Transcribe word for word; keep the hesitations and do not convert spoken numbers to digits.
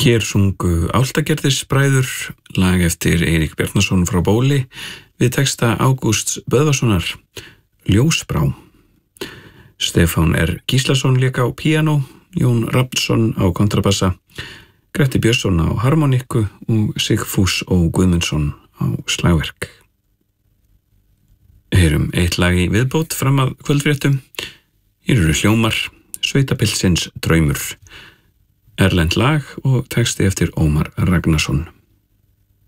Hér sungu Álftagerðisbræður, lag eftir Eirík Bjarnason frá Bóli, við texta Ágústs Böðvarssonar, Ljósbrá. Stefán R. Gíslason lék á píanó, Jón Rafnsson á kontrabassa, Gretti Björnsson á harmonikku og Sigfús Ó. Guðmundsson á slagverk. Heyrum eitt lag í viðbót fram að kvöldfréttum. Hér eru hljómar, Sveitapilsins draumur, erlend lag og texti eftir Ómar Ragnarsson.